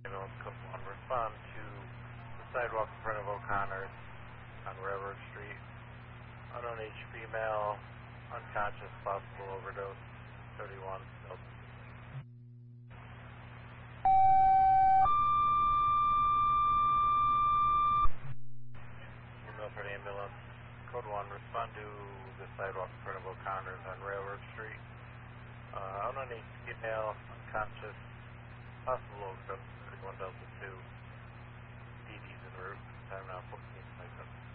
Ambulance Code 1, respond to the sidewalk in front of O'Connor's on Railroad Street. Unknown age female, unconscious, possible overdose, 31. Milford Ambulance Code 1, respond to the sidewalk in front of O'Connor's on Railroad Street. Unknown age female, unconscious, possible overdose, 31 Delta 2. DD's en route. Time now 14 seconds.